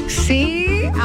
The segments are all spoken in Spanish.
Sí,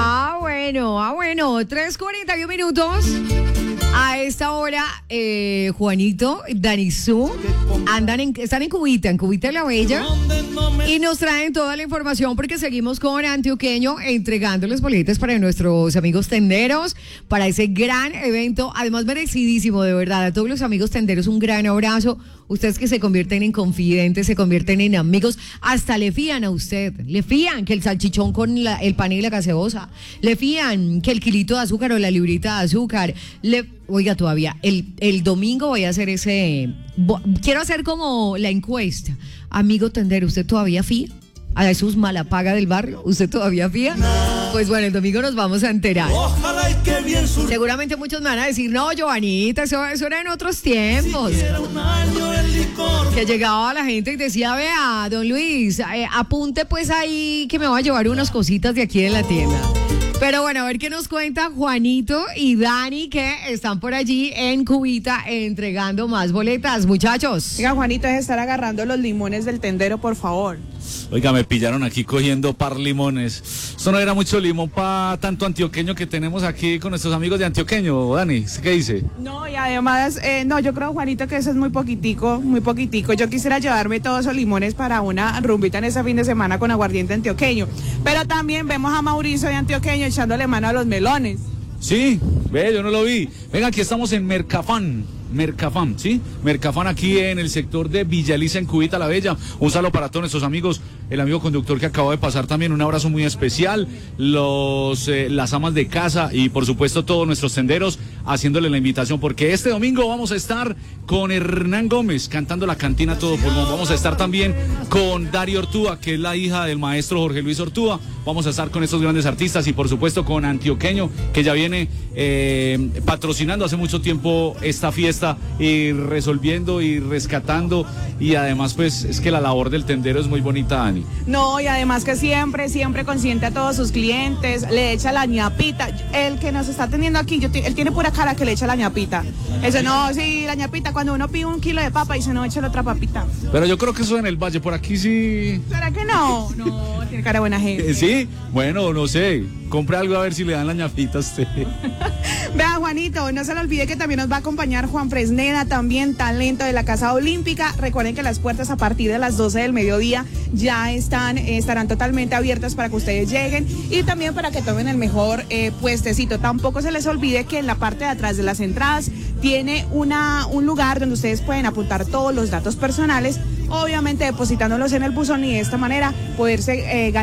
bueno, 3:41 minutos. A esta hora, Juanito, Danizú, están en Cubita La Bella, y nos traen toda la información porque seguimos con Antioqueño entregándoles boletas para nuestros amigos tenderos, para ese gran evento, además merecidísimo, de verdad. A todos los amigos tenderos, un gran abrazo. Ustedes que se convierten en confidentes, se convierten en amigos, hasta le fían a usted, le fían que el salchichón con el pan y la gaseosa, le fían que el kilito de azúcar o la librita de azúcar, oiga, todavía, el domingo voy a hacer quiero hacer como la encuesta. Amigo tendero, ¿usted todavía fía a esos malapaga del barrio? ¿Usted todavía fía? Pues bueno, el domingo nos vamos a enterar. Ojalá y que bien Seguramente muchos me van a decir, no, Giovanita, eso era en otros tiempos. Que llegaba la gente y decía, vea, don Luis, apunte pues ahí que me voy a llevar unas cositas de aquí de la tienda. Pero bueno, a ver qué nos cuenta Juanito y Dani, que están por allí en Cubita entregando más boletas, muchachos. Oiga, Juanito, es estar agarrando los limones del tendero, por favor. Oiga, me pillaron aquí cogiendo par limones. Esto no era mucho limón para tanto antioqueño que tenemos aquí con nuestros amigos de Antioqueño, Dani. ¿Qué dice? No, y además, no, yo creo, Juanito, que eso es muy poquitico, muy poquitico. Yo quisiera llevarme todos esos limones para una rumbita en ese fin de semana con aguardiente antioqueño. Pero también vemos a Mauricio de Antioqueño echándole mano a los melones. Sí, ve, yo no lo vi. Venga, aquí estamos en Mercafán, ¿sí? Mercafán, aquí en el sector de Villa Elisa, en Cubita La Bella. Un saludo para todos nuestros amigos, el amigo conductor que acaba de pasar también, un abrazo muy especial, las amas de casa y por supuesto todos nuestros tenderos haciéndole la invitación, porque este domingo vamos a estar con Hernán Gómez cantando la cantina todo pulmón. Vamos a estar también con Dario Ortúa, que es la hija del maestro Jorge Luis Ortúa. Vamos a estar con estos grandes artistas y por supuesto con Antioqueño, que ya viene patrocinando hace mucho tiempo esta fiesta y resolviendo y rescatando, y además pues es que la labor del tendero es muy bonita, Dani. No, y además que siempre consiente a todos sus clientes, le echa la ñapita. El que nos está atendiendo aquí, él tiene pura cara que le echa la ñapita. Eso no, sí, la ñapita, cuando uno pide un kilo de papa y dice no, échale otra papita. Pero yo creo que eso en el Valle, por aquí sí. ¿Será que no? No, tiene cara de buena gente. Sí, bueno, no sé, compre algo a ver si le dan la ñapita a usted. Vea, Juanito, no se le olvide que también nos va a acompañar Juan Fresneda, también talento de la Casa Olímpica. Recuerden que las puertas a partir de las 12 del mediodía ya estarán totalmente abiertas para que ustedes lleguen y también para que tomen el mejor puestecito. Tampoco se les olvide que en la parte de atrás de las entradas tiene un lugar donde ustedes pueden apuntar todos los datos personales, obviamente depositándolos en el buzón y de esta manera poderse ganar